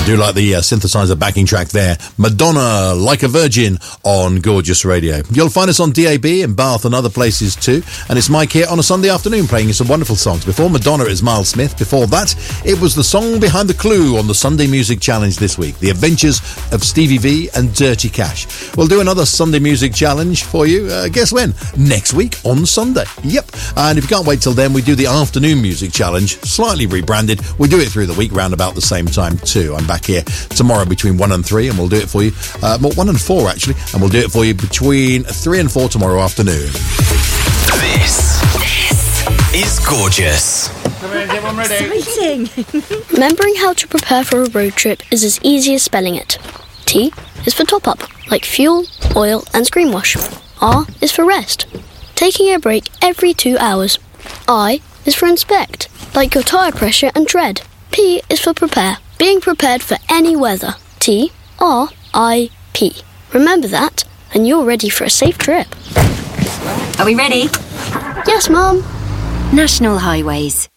do like the synthesizer backing track there. Madonna, Like a Virgin on Gorgeous Radio. You'll find us on DAB in Bath and other places too. And it's Mike here on a Sunday afternoon playing you some wonderful songs. Before Madonna is Miles Smith. Before that, it was the song behind the clue on the Sunday Music Challenge this week. The Adventures of Stevie V and Dirty Cash. We'll do another Sunday Music Challenge for you. Guess when? Next week on Sunday. Yep. And if you can't wait till then, we do the Afternoon Music Challenge. Slightly rebranded. We do it through the week round about the same time too. I'm back here tomorrow between 1 and 3 and we'll do it for you. 1 and 4 actually. And we'll do it for you between 3 and 4 tomorrow afternoon. This is Gorgeous. Exciting! Remembering how to prepare for a road trip is as easy as spelling it. T is for top up, like fuel, oil and screen wash. R is for rest, taking a break every 2 hours. I is for inspect, like your tyre pressure and tread. P is for prepare, being prepared for any weather. T-R-I-P. Remember that, and you're ready for a safe trip. Are we ready? Yes, Mum. National Highways.